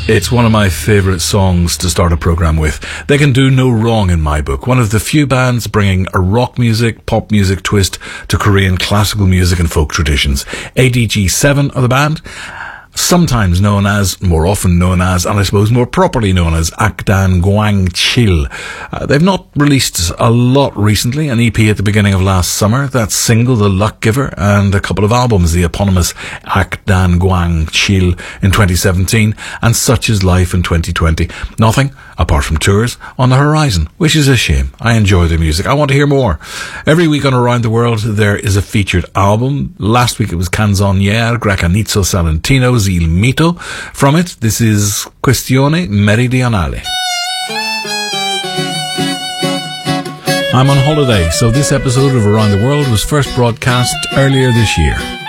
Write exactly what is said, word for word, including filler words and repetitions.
It's one of my favourite songs to start a programme with. They can do no wrong in my book. One of the few bands bringing a rock music, pop music twist to Korean classical music and folk traditions. A D G seven are the band, sometimes known as, more often known as, and I suppose more properly known as Akdan Gwang Chil. Uh, they've not released a lot recently, an E P at the beginning of last summer, that single, The Luck Giver, and a couple of albums, the eponymous Akdan Gwang Chil in twenty seventeen, and Such Is Life in twenty twenty. Nothing, apart from tours, on the horizon, which is a shame. I enjoy their music. I want to hear more. Every week on Around the World, there is a featured album. Last week it was Canzoniere Grecanizzo Salentino Il Mito. From it, this is Questione Meridionale. I'm on holiday, so this episode of Around the World was first broadcast earlier this year.